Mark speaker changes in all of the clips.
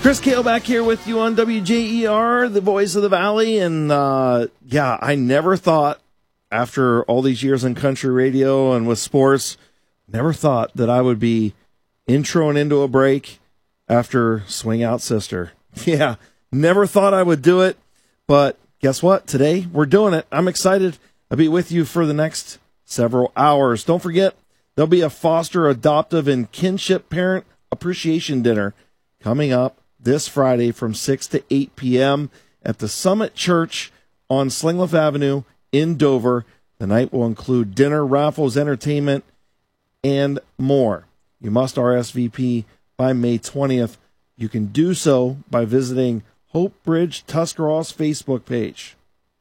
Speaker 1: Chris Kale back here with you on WJER, the voice of the Valley. And I never thought, after all these years in country radio and with sports, never thought that I would be introing into a break after Swing Out Sister. Yeah, never thought I would do it. But guess what? Today we're doing it. I'm excited. I'll be with you for the next several hours. Don't forget, there'll be a foster, adoptive, and kinship parent appreciation dinner coming up this Friday from 6 to 8 p.m. at the Summit Church on Slingleff Avenue in Dover. The night will include dinner, raffles, entertainment, and more. You must RSVP by May 20th. You can do so by visiting Hope Bridge Tuscarawas Facebook page.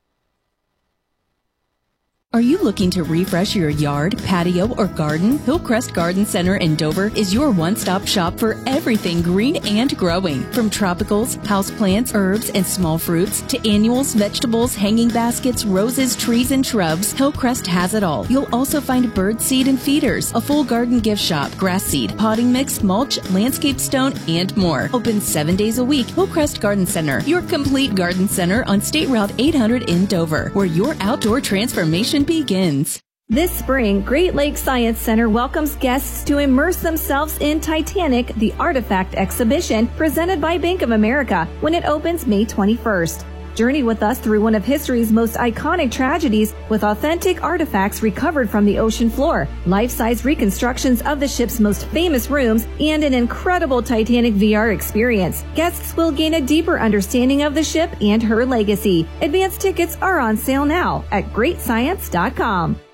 Speaker 2: Are you looking to refresh your yard, patio, or garden? Hillcrest Garden Center in Dover is your one-stop shop for everything green and growing. From tropicals, houseplants, herbs, and small fruits, to annuals, vegetables, hanging baskets, roses, trees, and shrubs, Hillcrest has it all. You'll also find bird seed and feeders, a full garden gift shop, grass seed, potting mix, mulch, landscape stone, and more. Open 7 days a week. Hillcrest Garden Center, your complete garden center on State Route 800 in Dover, where your outdoor transformation begins.
Speaker 3: This spring, Great Lakes Science Center welcomes guests to immerse themselves in Titanic, the Artifact Exhibition, presented by Bank of America, when it opens May 21st. Journey with us through one of history's most iconic tragedies with authentic artifacts recovered from the ocean floor, life-size reconstructions of the ship's most famous rooms, and an incredible Titanic VR experience. Guests will gain a deeper understanding of the ship and her legacy. Advance tickets are on sale now at greatscience.com.